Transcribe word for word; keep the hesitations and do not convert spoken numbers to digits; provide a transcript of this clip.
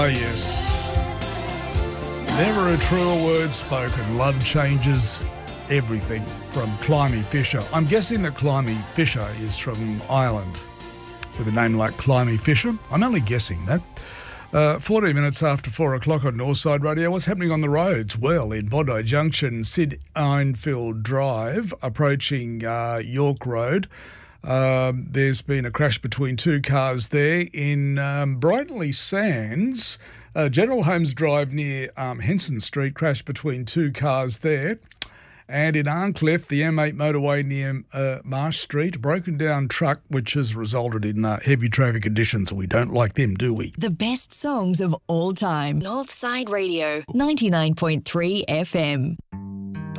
Oh, yes. Never a truer word spoken. Love changes everything. From Climie Fisher. I'm guessing that Climie Fisher is from Ireland with a name like Climie Fisher. I'm only guessing that. Uh, fourteen minutes after four o'clock on Northside Radio. What's happening on the roads? Well, in Bondi Junction, Sid Einfield Drive, approaching uh, York Road. Um, there's been a crash between two cars there. In um, Brightonley Sands, uh, General Holmes Drive near um, Henson Street, crash between two cars there. And in Arncliffe, the M eight motorway near uh, Marsh Street, a broken down truck which has resulted in uh, heavy traffic conditions. We don't like them, do we? The best songs of all time. Northside Radio, ninety-nine point three F M.